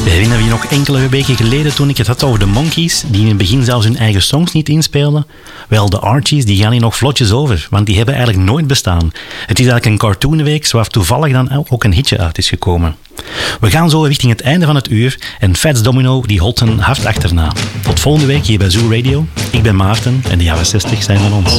Herinner je je nog enkele weken geleden toen ik het had over de Monkees, die in het begin zelfs hun eigen songs niet inspeelden? Wel, de Archies die gaan hier nog vlotjes over, want die hebben eigenlijk nooit bestaan. Het is eigenlijk een cartoonweek waar toevallig dan ook een hitje uit is gekomen. We gaan zo richting het einde van het uur en Fats Domino die holt een hard achterna. Tot volgende week hier bij Zoo Radio. Ik ben Maarten en de jaren 60 zijn van ons.